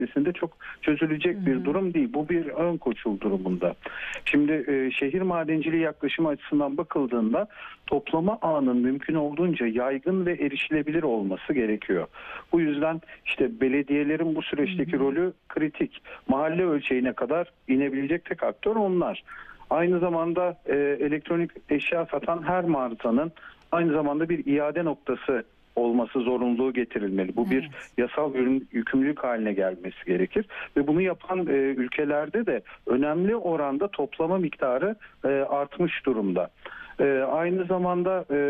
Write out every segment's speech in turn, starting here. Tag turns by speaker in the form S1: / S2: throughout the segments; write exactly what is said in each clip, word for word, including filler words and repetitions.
S1: etmesinde çok çözülecek Hı-hı. bir durum değil. Bu bir ön koşul durumunda. Şimdi e, şehir madenciliği yaklaşımı açısından bakıldığında toplama ağının mümkün olduğunca yaygın ve erişilebilir olması gerekiyor. Bu yüzden işte belediyelerin bu süreçteki Hı-hı. rolü kritik. Mahalle ölçeğine kadar inebilecek tek aktör onlar. Aynı zamanda e, elektronik eşya satan her mağazanın aynı zamanda bir iade noktası olması zorunluluğu getirilmeli. Bu evet. bir yasal yükümlülük haline gelmesi gerekir. Ve bunu yapan e, ülkelerde de önemli oranda toplama miktarı e, artmış durumda. E, aynı zamanda e,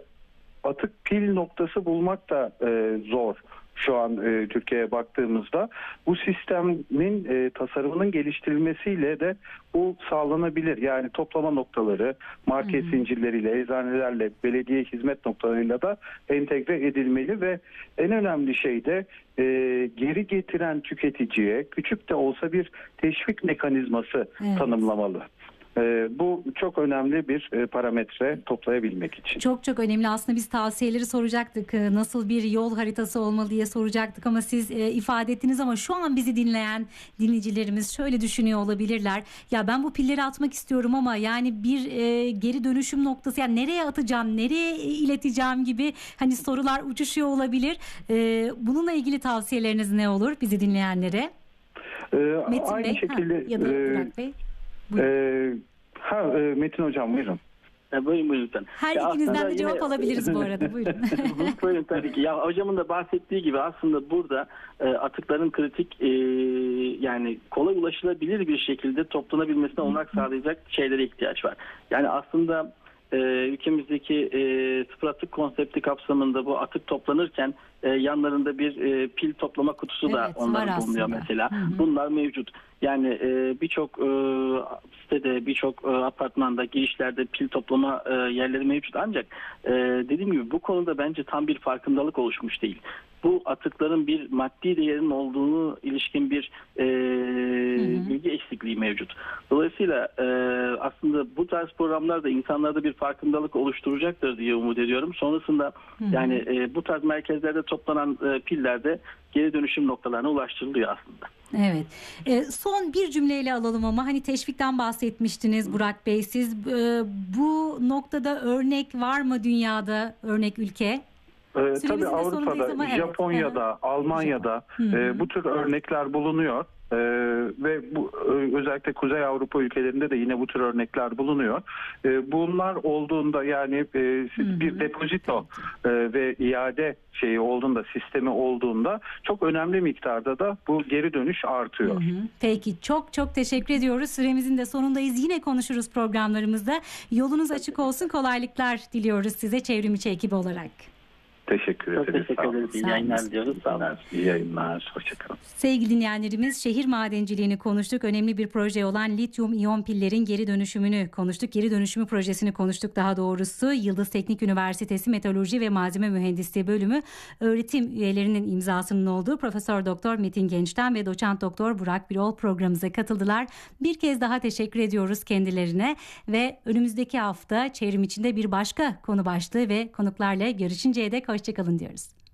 S1: atık pil noktası bulmak da e, zor. Şu an e, Türkiye'ye baktığımızda bu sistemin e, tasarımının geliştirilmesiyle de bu sağlanabilir. Yani toplama noktaları, market hı hı. zincirleriyle, eczanelerle, belediye hizmet noktalarıyla da entegre edilmeli ve en önemli şey de e, geri getiren tüketiciye küçük de olsa bir teşvik mekanizması evet. tanımlamalı. Bu çok önemli bir parametre toplayabilmek için.
S2: Çok çok önemli. Aslında biz tavsiyeleri soracaktık. Nasıl bir yol haritası olmalı diye soracaktık ama siz ifade ettiniz ama şu an bizi dinleyen dinleyicilerimiz şöyle düşünüyor olabilirler. Ya ben bu pilleri atmak istiyorum ama yani bir geri dönüşüm noktası, yani nereye atacağım, nereye ileteceğim gibi hani sorular uçuşuyor olabilir. Bununla ilgili tavsiyeleriniz ne olur bizi dinleyenlere?
S1: Ee,
S2: Metin
S1: aynı
S2: Bey
S1: şekilde
S2: ha, ya da Burak
S1: e,
S2: Bey.
S1: E, ha, e, Metin Hocam buyurun.
S3: Ya buyurun buyurun lütfen.
S2: Her
S3: ya
S2: ikinizden de cevap yine... alabiliriz bu arada. Buyurun.
S3: Buyurun tabii ki. Ya hocamın da bahsettiği gibi aslında burada e, atıkların kritik e, yani kolay ulaşılabilir bir şekilde toplanabilmesine olanak sağlayacak şeylere ihtiyaç var. Yani aslında e, ülkemizdeki e, sıfır atık konsepti kapsamında bu atık toplanırken e, yanlarında bir e, pil toplama kutusu da
S2: evet,
S3: onların bulunuyor mesela. Hı hı. Bunlar mevcut. Yani e, birçok e, sitede, birçok e, apartmanda, girişlerde pil toplama e, yerleri mevcut. Ancak e, dediğim gibi bu konuda bence tam bir farkındalık oluşmuş değil. Bu atıkların bir maddi değerinin olduğunu ilişkin bir e, bilgi eksikliği mevcut. Dolayısıyla e, aslında bu tarz programlar da insanlarda bir farkındalık oluşturacaktır diye umut ediyorum. Sonrasında hı hı. yani e, bu tarz merkezlerde toplanan e, piller de geri dönüşüm noktalarına ulaştırılıyor aslında.
S2: Evet. E, son bir cümleyle alalım ama hani teşvikten bahsetmiştiniz Burak Bey. Siz e, bu noktada örnek var mı dünyada, örnek ülke?
S1: Ee, tabii Avrupa'da, Japonya'da, evet. Almanya'da e, bu tür örnekler bulunuyor. Ee, ve bu özellikle Kuzey Avrupa ülkelerinde de yine bu tür örnekler bulunuyor. Ee, bunlar olduğunda yani e, bir depozito e, ve iade şeyi olduğunda, sistemi olduğunda çok önemli miktarda da bu geri dönüş artıyor. Hı hı.
S2: Peki çok çok teşekkür ediyoruz. Süremizin de sonundayız. Yine konuşuruz programlarımızda. Yolunuz açık olsun. Kolaylıklar diliyoruz size çevrimiçi ekibi olarak.
S1: Teşekkür ederiz.
S3: Çok teşekkür ederiz. İyi yayınlar diliyoruz. Sağ olun.
S1: İyi yayınlar. Hoşçakalın.
S2: Sevgili dinleyenlerimiz, şehir madenciliğini konuştuk. Önemli bir proje olan lityum iyon pillerin geri dönüşümünü konuştuk. Geri dönüşümü projesini konuştuk daha doğrusu. Yıldız Teknik Üniversitesi Meteoroloji ve Malzeme Mühendisliği Bölümü öğretim üyelerinin imzasının olduğu Profesör Doktor Metin Genç'ten ve Doçent Doktor Burak Birol programımıza katıldılar. Bir kez daha teşekkür ediyoruz kendilerine ve önümüzdeki hafta çevrim içinde bir başka konu başlığı ve konuklarla görüşünceye dek hoşçakalın diyoruz.